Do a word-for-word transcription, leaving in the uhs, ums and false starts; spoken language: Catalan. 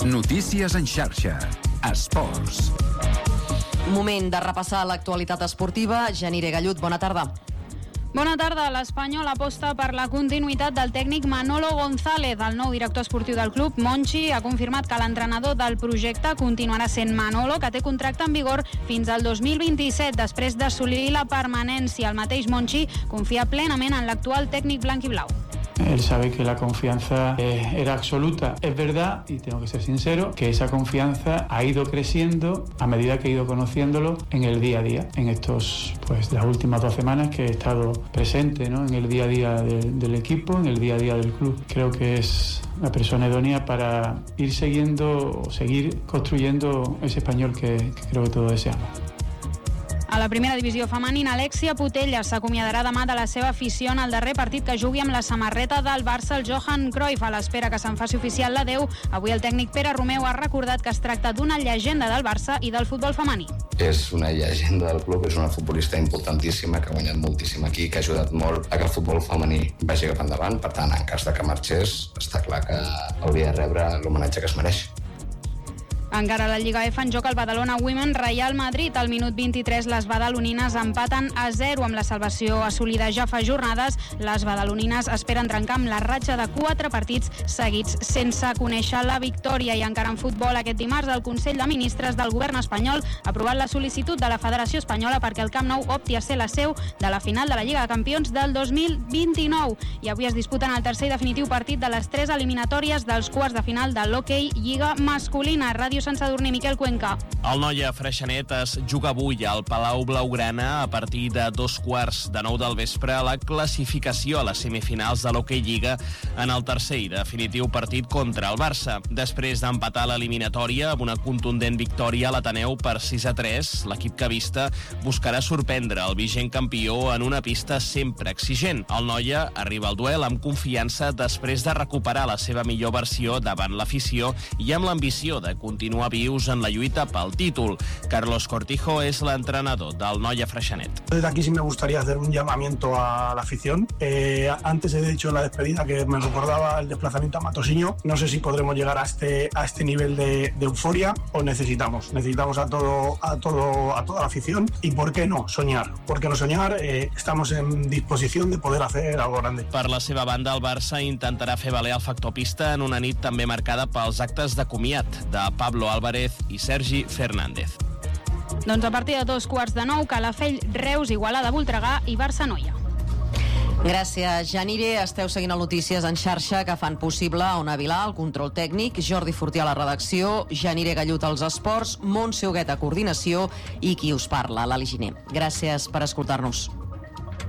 Notícies en xarxa. Esports. Moment de repassar l'actualitat esportiva. Janire Gallut, bona tarda. Bona tarda. L'Espanyol aposta per la continuïtat del tècnic Manolo González. El nou director esportiu del club, Monchi, ha confirmat que l'entrenador del projecte continuarà sent Manolo, que té contracte en vigor fins al dos mil vint-i-set, després d'assolir la permanència. El mateix Monchi confia plenament en l'actual tècnic blanc i blau. Él sabe que la confianza eh, era absoluta. Es verdad, y tengo que ser sincero, que esa confianza ha ido creciendo a medida que he ido conociéndolo en el día a día. En estos, pues, las últimas dos semanas que he estado presente, ¿no?, en el día a día de, del equipo, en el día a día del club. Creo que es la persona idónea para ir siguiendo o seguir construyendo ese español que, que creo que todos deseamos. A la primera divisió femenina, Alexia Putellas s'acomiadarà demà de la seva afició en el darrer partit que jugui amb la samarreta del Barça, el Johan Cruyff. A l'espera que se'n faci oficial l'adeu, avui el tècnic Pere Romeu ha recordat que es tracta d'una llegenda del Barça i del futbol femení. És una llegenda del club, és una futbolista importantíssima que ha guanyat moltíssim aquí, que ha ajudat molt a que el futbol femení vagi cap endavant. Per tant, en cas de que marxés, està clar que hauria de rebre l'homenatge que es mereix. Encara a la Lliga F en joc el Badalona Women Real Madrid. Al minut vint-i-tres les badalonines empaten a zero amb la salvació assolida ja fa jornades. Les badalonines esperen trencar amb la ratxa de quatre partits seguits sense conèixer la victòria. I encara en futbol, aquest dimarts el Consell de Ministres del Govern espanyol ha aprovat la sol·licitud de la Federació Espanyola perquè el Camp Nou opti a ser la seu de la final de la Lliga de Campions del dos mil vint-i-nou. I avui es disputen el tercer i definitiu partit de les tres eliminatòries dels quarts de final de l'hoquei Lliga masculina. Ràdio Sant Sadurní, Miquel Cuenca. El Noia Freixenet es juga avui al Palau Blaugrana a partir de dos quarts de nou del vespre a la classificació a les semifinals de l'Hockey Lliga en el tercer i definitiu partit contra el Barça. Després d'empatar l'eliminatòria amb una contundent victòria a l'Ateneu per sis a tres, l'equip cavista buscarà sorprendre el vigent campió en una pista sempre exigent. El Noia arriba al duel amb confiança després de recuperar la seva millor versió davant l'afició i amb l'ambició de continuar vius en la lluita pel títol. Carlos Cortijo es l'entrenador del Noia Freixenet. Desde aquí sí me gustaría hacer un llamamiento a la afición. Eh, antes he dicho en la despedida que me recordaba el desplazamiento a Matosiño. No sé si podremos llegar a este, a este nivel de, de euforia o necesitamos. Necesitamos a, todo, a, todo, a toda la afición y ¿por qué no soñar? ¿Por qué no soñar? Eh, estamos en disposición de poder hacer algo grande. Per la seva banda, el Barça intentarà fer valer el factor pista en una nit també marcada pels actes de comiat de Pablo Álvarez i Sergi Fernández. Doncs a partir de dos quarts de nou, Calafell, Reus, Igualada, Voltregà i Barça-Noia. Gràcies, Janire. Esteu seguint el Notícies en xarxa que fan possible Ona Vilà, el control tècnic, Jordi Fortià a la redacció, Janire Gallut als esports, Montse Huguet a coordinació i qui us parla, l'Ali Giner. Gràcies per escoltar-nos.